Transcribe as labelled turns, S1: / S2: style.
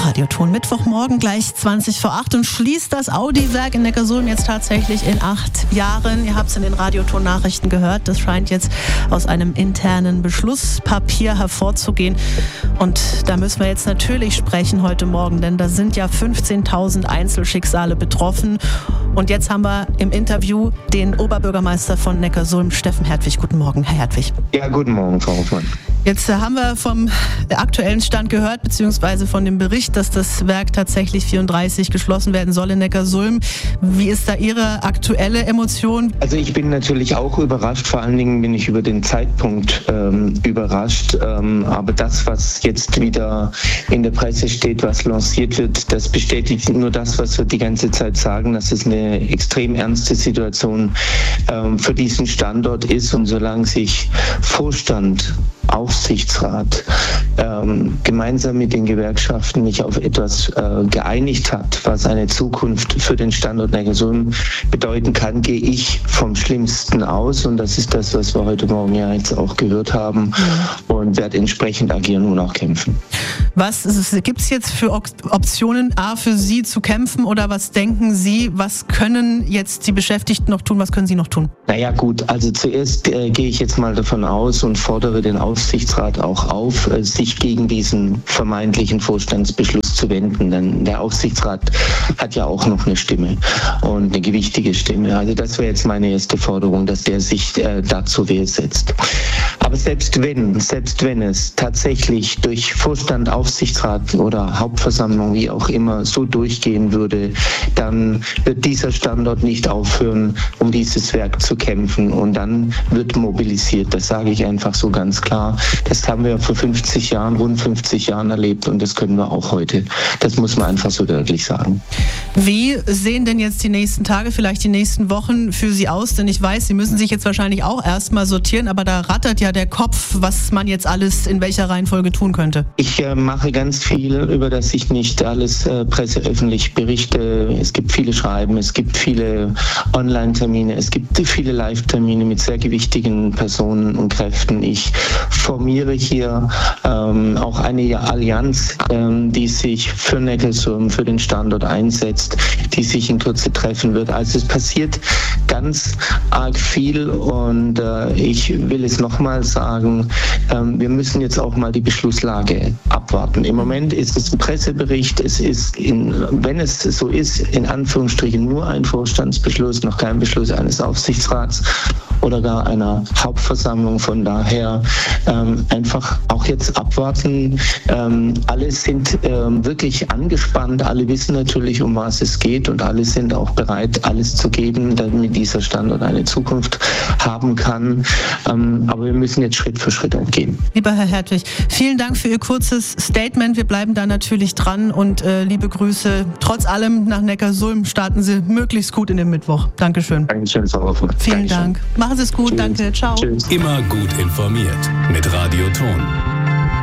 S1: Radioton. Mittwochmorgen gleich 20 vor 8 und schließt das Audi-Werk in Neckarsulm jetzt tatsächlich in 8 Jahren. Ihr habt es in den Radioton-Nachrichten gehört. Das scheint jetzt aus einem internen Beschlusspapier hervorzugehen. Und da müssen wir jetzt natürlich sprechen heute Morgen, denn da sind ja 15.000 Einzelschicksale betroffen. Und jetzt haben wir im Interview den Oberbürgermeister von Neckarsulm, Steffen Hertwig. Guten Morgen, Herr Hertwig.
S2: Ja, guten Morgen, Frau Hoffmann.
S1: Jetzt haben wir vom aktuellen Stand gehört, beziehungsweise von dem Bericht, dass das Werk tatsächlich 34 geschlossen werden soll in Neckarsulm. Wie ist da Ihre aktuelle Emotion?
S2: Also ich bin natürlich auch überrascht, vor allen Dingen bin ich über den Zeitpunkt überrascht. Aber das, was jetzt wieder in der Presse steht, was lanciert wird, das bestätigt nur das, was wir die ganze Zeit sagen, dass es eine extrem ernste Situation für diesen Standort ist. Und solange sich Vorstand, Aufsichtsrat gemeinsam mit den Gewerkschaften nicht auf etwas geeinigt hat, was eine Zukunft für den Standort Neckarsulm bedeuten kann, gehe ich vom Schlimmsten aus. Und das ist das, was wir heute Morgen ja jetzt auch gehört haben, und werde entsprechend agieren und auch kämpfen.
S1: Was gibt es jetzt für Optionen, für Sie zu kämpfen, oder was denken Sie, was können jetzt die Beschäftigten noch tun, was können Sie noch tun?
S2: Naja gut, also zuerst gehe ich jetzt mal davon aus und fordere den Aufsichtsrat auch auf, sich gegen diesen vermeintlichen Vorstandsbeschluss zu wenden. Denn der Aufsichtsrat hat ja auch noch eine Stimme und eine gewichtige Stimme. Also das wäre jetzt meine erste Forderung, dass der sich da zur Wehr setzt. Aber selbst wenn es tatsächlich durch Vorstand, Aufsichtsrat oder Hauptversammlung, wie auch immer, so durchgehen würde, dann wird dieser Standort nicht aufhören, um dieses Werk zu kämpfen, und dann wird mobilisiert. Das sage ich einfach so ganz klar. Das haben wir vor rund 50 Jahren erlebt, und das können wir auch heute. Das muss man einfach so deutlich sagen.
S1: Wie sehen denn jetzt die nächsten Tage, vielleicht die nächsten Wochen für Sie aus? Denn ich weiß, Sie müssen sich jetzt wahrscheinlich auch erstmal sortieren, aber da rattert ja der Kopf, was man jetzt alles in welcher Reihenfolge tun könnte.
S2: Ich mache ganz viel, über das ich nicht alles presseöffentlich berichte. Es gibt viele Schreiben, es gibt viele Online-Termine, es gibt viele Live-Termine mit sehr gewichtigen Personen und Kräften. Ich formiere hier auch eine Allianz, die sich für Neckarsulm, für den Standort einsetzt, die sich in Kürze treffen wird. Also es passiert ganz arg viel, und ich will es nochmal sagen, wir müssen jetzt auch mal die Beschlusslage abwarten. Im Moment ist es ein Pressebericht, es ist, wenn es so ist, in Anführungsstrichen nur ein Vorstandsbeschluss, noch kein Beschluss eines Aufsichtsrats oder gar einer Hauptversammlung. Von daher einfach auch jetzt abwarten. Alle sind wirklich angespannt, alle wissen natürlich, um was es geht, und alle sind auch bereit, alles zu geben, damit dieser Standort eine Zukunft haben kann. Aber wir müssen jetzt Schritt für Schritt auch gehen.
S1: Lieber Herr Hertwig, vielen Dank für Ihr kurzes Statement. Wir bleiben da natürlich dran, und liebe Grüße. Trotz allem nach Neckarsulm, starten Sie möglichst gut in den Mittwoch. Dankeschön.
S2: Dankeschön, Frau Hoffmann.
S1: Vielen Dank. Machen Sie es gut.
S2: Tschüss.
S1: Danke. Ciao.
S2: Tschüss.
S3: Immer gut informiert mit Radio Ton.